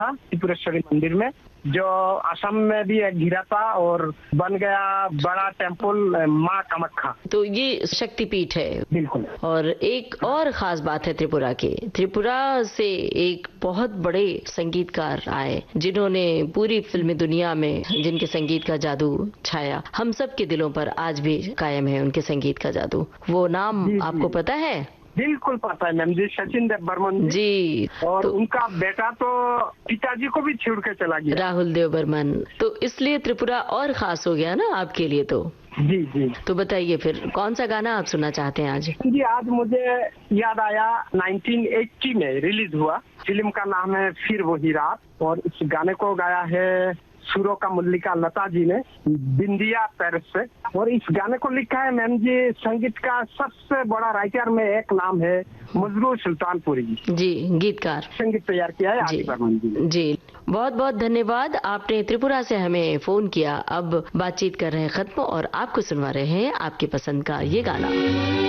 था त्रिपुरेश्वरी मंदिर में, जो असम में भी एक घिरा था और बन गया बड़ा टेम्पल माँ कामाख्या। तो ये शक्तिपीठ है। बिल्कुल। और एक और खास बात है त्रिपुरा की, त्रिपुरा से एक बहुत बड़े संगीतकार आए जिन्होंने पूरी फिल्मी दुनिया में, जिनके संगीत का जादू छाया, हम सब के दिलों पर आज भी कायम है उनके संगीत का जादू। वो नाम आपको पता है? बिल्कुल पता है मैम जी, सचिन देव बर्मन जी। और उनका बेटा तो पिताजी को भी छोड़ के चला गया, राहुल देव बर्मन। तो इसलिए त्रिपुरा और खास हो गया ना आपके लिए। तो जी जी। तो बताइए फिर कौन सा गाना आप सुनना चाहते हैं आज? जी, आज मुझे याद आया 1980 में रिलीज हुआ फिल्म का नाम है फिर वही रात, और इस गाने को गाया है सुरों का मल्लिका लता जी ने बिंदिया पेरिस से। और इस गाने को लिखा है मैम जी, संगीत का सबसे बड़ा राइटर में एक नाम है मजरू सुल्तानपुरी जी, गीतकार। संगीत तैयार किया है आदि बर्मन जी ने। जी, बहुत बहुत धन्यवाद, आपने त्रिपुरा से हमें फोन किया। अब बातचीत कर रहे हैं खत्म और आपको सुनवा रहे हैं आपकी पसंद का ये गाना।